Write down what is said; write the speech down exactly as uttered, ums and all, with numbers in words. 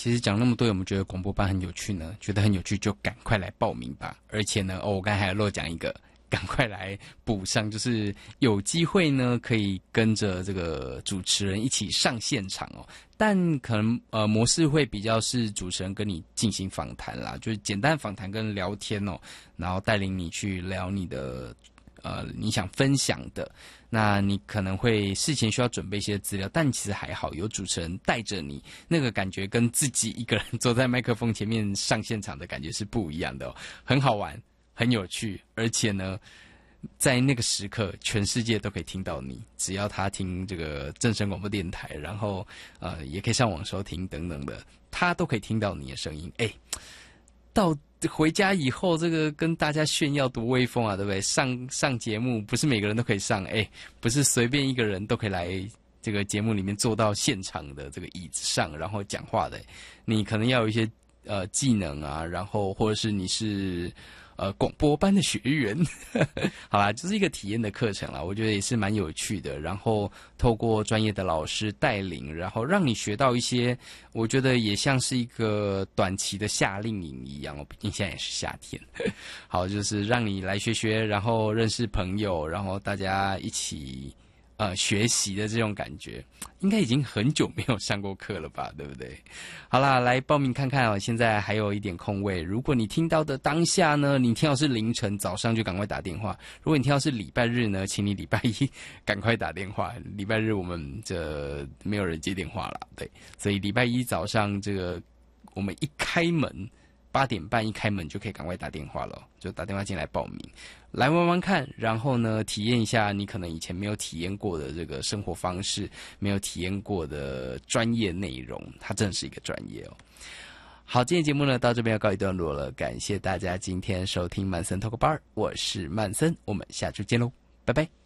其实讲那么多，有没有觉得广播班很有趣呢？觉得很有趣就赶快来报名吧！而且呢，哦，我刚才还有漏讲一个，赶快来补上，就是有机会呢，可以跟着这个主持人一起上现场哦。但可能呃模式会比较是主持人跟你进行访谈啦，就是简单访谈跟聊天哦，然后带领你去聊你的呃你想分享的。那你可能会事前需要准备一些资料，但其实还好，有主持人带着你，那个感觉跟自己一个人坐在麦克风前面上现场的感觉是不一样的哦，很好玩，很有趣，而且呢，在那个时刻，全世界都可以听到你，只要他听这个正声广播电台，然后呃也可以上网收听等等的，他都可以听到你的声音。哎，到回家以后，这个跟大家炫耀多威风啊，对不对？上上节目不是每个人都可以上，哎，不是随便一个人都可以来这个节目里面坐到现场的这个椅子上，然后讲话的。你可能要有一些呃技能啊，然后或者是你是呃广播班的学员，好啦，就是一个体验的课程啦，我觉得也是蛮有趣的。然后透过专业的老师带领，然后让你学到一些，我觉得也像是一个短期的夏令营一样哦，毕竟现在也是夏天。好，就是让你来学学，然后认识朋友，然后大家一起呃学习的这种感觉，应该已经很久没有上过课了吧，对不对？好啦，来报名看看哦，现在还有一点空位。如果你听到的当下呢，你听到是凌晨早上就赶快打电话；如果你听到是礼拜日呢，请你礼拜一赶快打电话。礼拜日我们这没有人接电话了，对，所以礼拜一早上这个我们一开门。八点半一开门就可以赶快打电话了，就打电话进来报名，来玩玩看，然后呢，体验一下你可能以前没有体验过的这个生活方式，没有体验过的专业内容，它真的是一个专业哦。好，今天节目呢到这边要告一段落了，感谢大家今天收听曼森 Talk Bar， 我是曼森，我们下周见喽，拜拜。